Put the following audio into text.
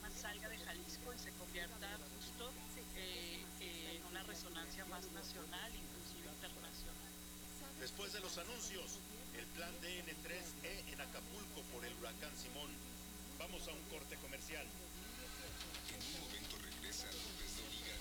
programa salga de Jalisco y se convierta justo en una resonancia más nacional, inclusive internacional. Después de los anuncios, el plan DN3E en Acapulco por el huracán Simón. Vamos a un corte comercial. En un momento regresa López Dóriga